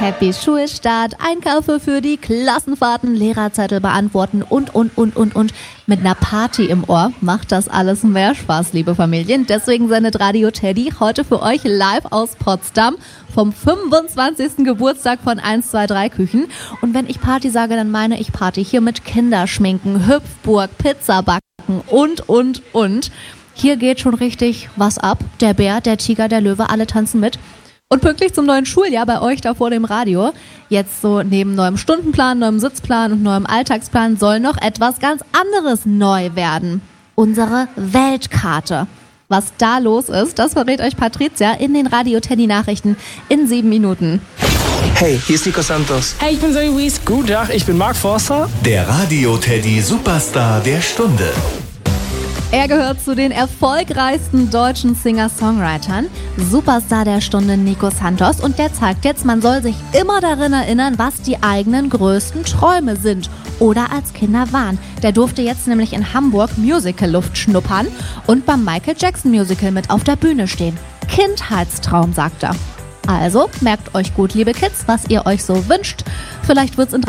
Happy Schulstart, Einkäufe für die Klassenfahrten, Lehrerzettel beantworten und. Mit einer Party im Ohr macht das alles mehr Spaß, liebe Familien. Deswegen sendet Radio Teddy heute für euch live aus Potsdam vom 25. Geburtstag von 123 Küchen. Und wenn ich Party sage, dann meine ich Party hier mit Kinderschminken, Hüpfburg, Pizzabacken und. Hier geht schon richtig was ab. Der Bär, der Tiger, der Löwe, alle tanzen mit. Und pünktlich zum neuen Schuljahr bei euch da vor dem Radio, jetzt so neben neuem Stundenplan, neuem Sitzplan und neuem Alltagsplan soll noch etwas ganz anderes neu werden. Unsere Weltkarte. Was da los ist, das verrät euch Patricia in den Radio Teddy Nachrichten in 7 Minuten. Hey, hier ist Nico Santos. Hey, ich bin Zoe Wies. Guten Tag, ich bin Mark Forster. Der Radio Teddy Superstar der Stunde. Er gehört zu den erfolgreichsten deutschen Singer-Songwritern. Superstar der Stunde Nico Santos. Und der zeigt jetzt, man soll sich immer daran erinnern, was die eigenen größten Träume sind oder als Kinder waren. Der durfte jetzt nämlich in Hamburg Musical-Luft schnuppern und beim Michael Jackson Musical mit auf der Bühne stehen. Kindheitstraum, sagt er. Also merkt euch gut, liebe Kids, was ihr euch so wünscht. Vielleicht wird's in